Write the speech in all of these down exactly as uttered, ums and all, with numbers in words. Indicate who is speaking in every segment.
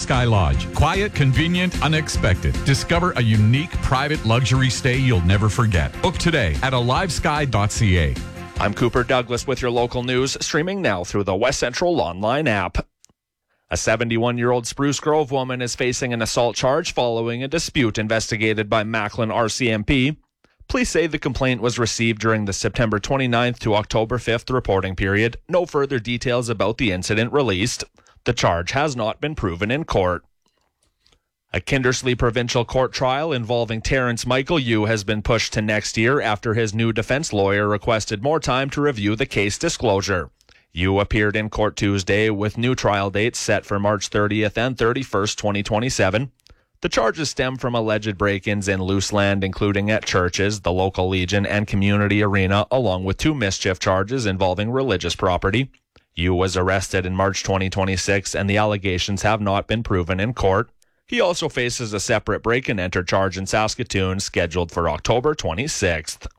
Speaker 1: Sky Lodge. Quiet, convenient, unexpected. Discover a unique private luxury stay you'll never forget. Book today at alive sky dot c a.
Speaker 2: I'm Cooper Douglas with your local news, streaming now through the West Central online app. A seventy-one-year-old Spruce Grove woman is facing an assault charge following a dispute investigated by Macklin R C M P. Police say the complaint was received during the September twenty-ninth to October fifth reporting period. No further details about the incident released. The charge has not been proven in court. A Kindersley Provincial Court trial involving Terrence Michael Yu has been pushed to next year after his new defense lawyer requested more time to review the case disclosure. Yu appeared in court Tuesday with new trial dates set for March thirtieth and thirty-first, twenty twenty-seven. The charges stem from alleged break-ins in loose land, including at churches, the local Legion, and community arena, along with two mischief charges involving religious property. Yu was arrested in March twenty twenty-six, and the allegations have not been proven in court. He also faces a separate break-and-enter charge in Saskatoon scheduled for October twenty-sixth.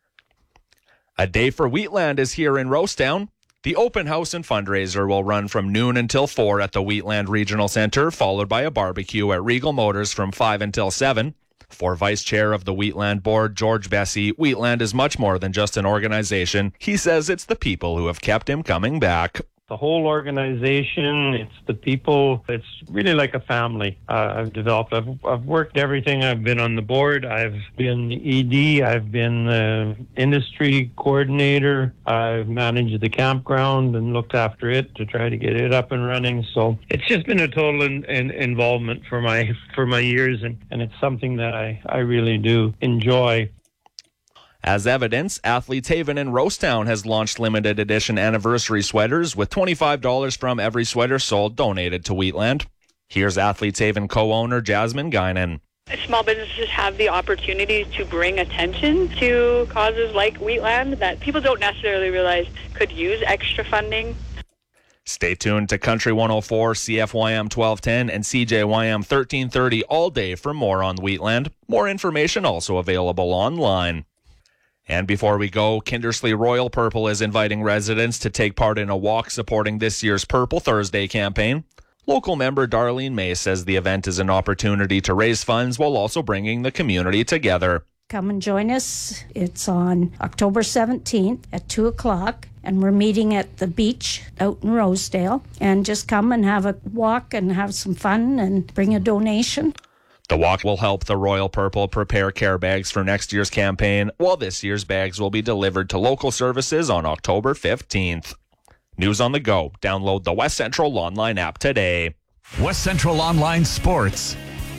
Speaker 2: A Day for Wheatland is here in Rosetown. The open house and fundraiser will run from noon until four at the Wheatland Regional Centre, followed by a barbecue at Regal Motors from five until seven. For Vice Chair of the Wheatland Board, George Bessie, Wheatland is much more than just an organization. He says it's the people who have kept him coming back.
Speaker 3: The whole organization, it's the people, it's really like a family uh, I've developed. I've, I've worked everything. I've been on the board. I've been E D. I've been uh, industry coordinator. I've managed the campground and looked after it to try to get it up and running. So it's just been a total in, in, involvement for my for my years, and, and it's something that I, I really do enjoy.
Speaker 2: As evidence, Athletes Haven in Rosetown has launched limited edition anniversary sweaters with twenty-five dollars from every sweater sold donated to Wheatland. Here's Athletes Haven co-owner Jasmine Guinan.
Speaker 4: Small businesses have the opportunity to bring attention to causes like Wheatland that people don't necessarily realize could use extra funding.
Speaker 2: Stay tuned to Country one oh four, C F Y M twelve ten, and C J Y M thirteen thirty all day for more on Wheatland. More information also available online. And before we go, Kindersley Royal Purple is inviting residents to take part in a walk supporting this year's Purple Thursday campaign. Local member Darlene May says the event is an opportunity to raise funds while also bringing the community together.
Speaker 5: Come and join us. It's on October seventeenth at two o'clock, and we're meeting at the beach out in Rosedale. And just come and have a walk and have some fun and bring a donation.
Speaker 2: The walk will help the Royal Purple prepare care bags for next year's campaign, while this year's bags will be delivered to local services on October fifteenth. News on the go. Download the West Central Online app today.
Speaker 1: West Central Online Sports.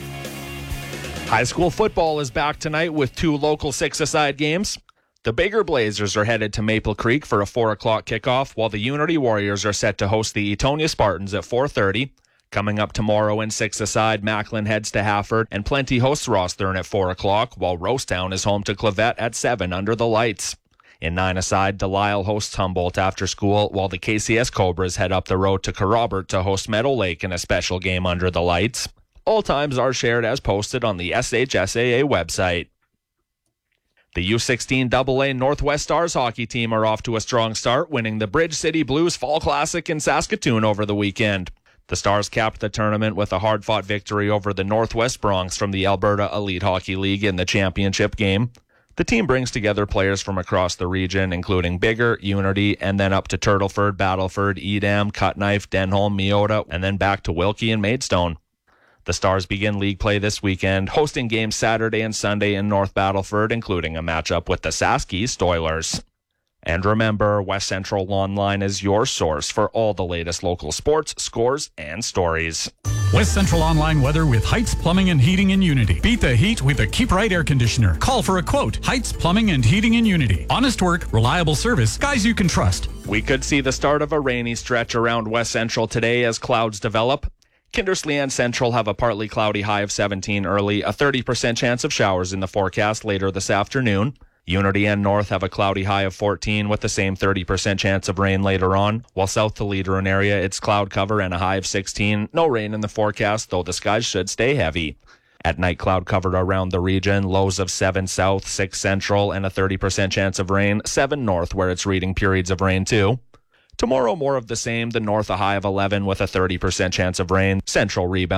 Speaker 2: High school football is back tonight with two local six-a-side games. The Bigger Blazers are headed to Maple Creek for a four o'clock kickoff, while the Unity Warriors are set to host the Etonia Spartans at four thirty. Coming up tomorrow in six-a-side, Macklin heads to Hafford, and Plenty hosts Rosthern at four o'clock, while Rosetown is home to Clavette at seven under the lights. In nine-a-side, Delisle hosts Humboldt after school, while the K C S Cobras head up the road to Kerrobert to host Meadow Lake in a special game under the lights. All times are shared as posted on the S H S A A website. The U sixteen double A Northwest Stars hockey team are off to a strong start, winning the Bridge City Blues Fall Classic in Saskatoon over the weekend. The Stars capped the tournament with a hard-fought victory over the Northwest Bronx from the Alberta Elite Hockey League in the championship game. The team brings together players from across the region, including Bigger, Unity, and then up to Turtleford, Battleford, Edam, Cutknife, Denholm, Meota, and then back to Wilkie and Maidstone. The Stars begin league play this weekend, hosting games Saturday and Sunday in North Battleford, including a matchup with the Saskey Stoilers. And remember, West Central Online is your source for all the latest local sports, scores, and stories.
Speaker 1: West Central Online weather with Heights Plumbing and Heating in Unity. Beat the heat with a Keep Right air conditioner. Call for a quote. Heights Plumbing and Heating in Unity. Honest work, reliable service, guys you can trust.
Speaker 2: We could see the start of a rainy stretch around West Central today as clouds develop. Kindersley and Central have a partly cloudy high of seventeen early, a thirty percent chance of showers in the forecast later this afternoon. Unity and North have a cloudy high of fourteen with the same thirty percent chance of rain later on, while south to Leader area it's cloud cover and a high of sixteen. No rain in the forecast, though the skies should stay heavy. At night, cloud covered around the region, lows of seven south, six central, and a thirty percent chance of rain, seven north where it's reading periods of rain too. Tomorrow, more of the same, the north a high of eleven with a thirty percent chance of rain, central rebound.